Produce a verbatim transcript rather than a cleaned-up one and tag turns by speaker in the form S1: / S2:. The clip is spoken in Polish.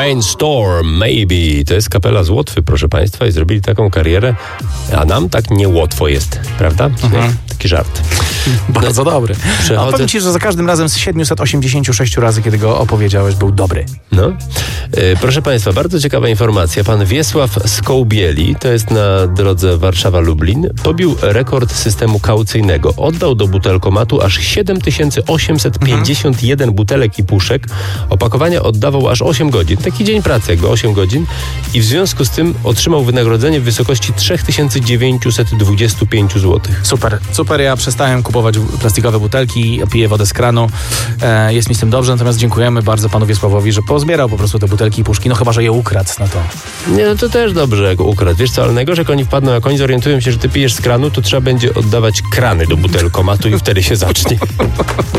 S1: Rainstorm, Maybe. To jest kapela z Łotwy, proszę państwa, i zrobili taką karierę, a nam tak nie łatwo jest, prawda? Mhm. Taki żart.
S2: Bardzo no, dobry.
S1: Przechodzę...
S2: A powiem ci, że za każdym razem z siedemset osiemdziesiąt sześć razy, kiedy go opowiedziałeś, był dobry.
S1: No. E, proszę państwa, bardzo ciekawa informacja. Pan Wiesław Skołbieli, to jest na drodze Warszawa-Lublin, pobił rekord systemu kaucyjnego. Oddał do butelkomatu aż siedem tysięcy osiemset pięćdziesiąt jeden mhm. butelek i puszek. Opakowania oddawał aż osiem godzin. Taki dzień pracy, jakby osiem godzin. I w związku z tym otrzymał wynagrodzenie w wysokości trzy tysiące dziewięćset dwadzieścia pięć złotych.
S2: Super, super. Ja przestałem kupować plastikowe butelki, piję wodę z kranu. E, jest mi z tym dobrze, natomiast dziękujemy bardzo panu Wiesławowi, że pozbierał po prostu te butelki i puszki. No chyba, że je ukradł na to.
S1: Nie, no to też dobrze, jak ukradł. Wiesz co, ale najgorzej, jak oni wpadną, jak oni zorientują się, że ty pijesz z kranu, to trzeba będzie oddawać krany do butelkomatu i wtedy się zacznie.